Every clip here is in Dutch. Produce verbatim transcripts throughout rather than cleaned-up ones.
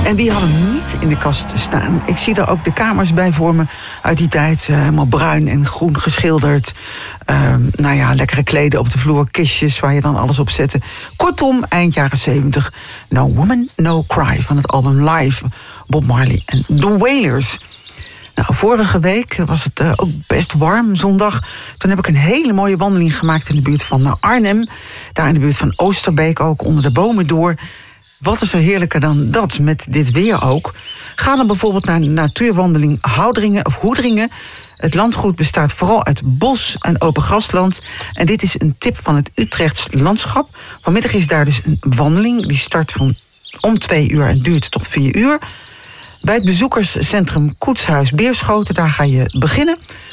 En wie had hem niet in de kast staan? Ik zie er ook de kamers bij voor me uit die tijd. Uh, helemaal bruin en groen geschilderd. Uh, nou ja, lekkere kleden op de vloer. Kistjes waar je dan alles op zette. Kortom, eind jaren zeventig. No Woman, No Cry van het album Live. Bob Marley en The Wailers. Nou, vorige week was het uh, ook best warm, zondag. Toen heb ik een hele mooie wandeling gemaakt in de buurt van Arnhem. Daar in de buurt van Oosterbeek ook, onder de bomen door. Wat is er heerlijker dan dat, met dit weer ook? Ga dan bijvoorbeeld naar de natuurwandeling Houdringen of Hoedringen. Het landgoed bestaat vooral uit bos en open grasland. En dit is een tip van het Utrechts landschap. Vanmiddag is daar dus een wandeling. Die start van om twee uur en duurt tot vier uur. Bij het bezoekerscentrum Koetshuis Beerschoten, daar ga je beginnen.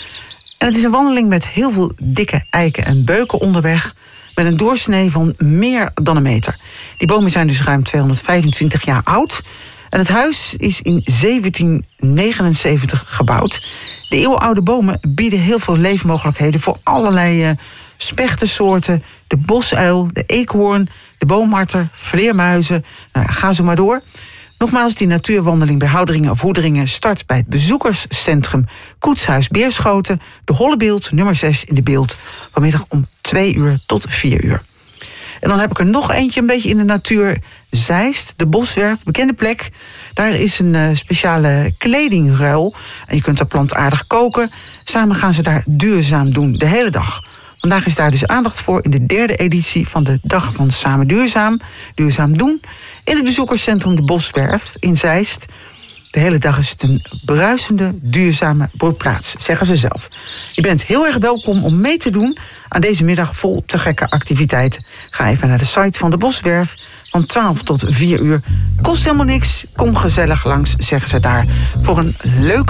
En het is een wandeling met heel veel dikke eiken en beuken onderweg, met een doorsnee van meer dan een meter. Die bomen zijn dus ruim tweehonderdvijfentwintig jaar oud. En het huis is in zeventien negenenzeventig gebouwd. De eeuwenoude bomen bieden heel veel leefmogelijkheden voor allerlei uh, spechtensoorten. De bosuil, de eekhoorn, de boomharter, vleermuizen. Nou ja, ga zo maar door. Nogmaals, die natuurwandeling bij Houderingen of Hoederingen start bij het bezoekerscentrum Koetshuis Beerschoten. De Hollebeeld, nummer zes in de Beeld. Vanmiddag om twee uur tot vier uur. En dan heb ik er nog eentje een beetje in de natuur. Zeist, de Boswerf, bekende plek. Daar is een uh, speciale kledingruil. En je kunt daar plantaardig koken. Samen gaan ze daar duurzaam doen, de hele dag. Vandaag is daar dus aandacht voor in de derde editie van de Dag van Samen Duurzaam. Duurzaam doen. In het bezoekerscentrum de Boswerf in Zeist. De hele dag is het een bruisende, duurzame broedplaats, zeggen ze zelf. Je bent heel erg welkom om mee te doen aan deze middag vol te gekke activiteiten. Ga even naar de site van de Boswerf van twaalf tot vier uur. Kost helemaal niks. Kom gezellig langs, zeggen ze daar, voor een leuk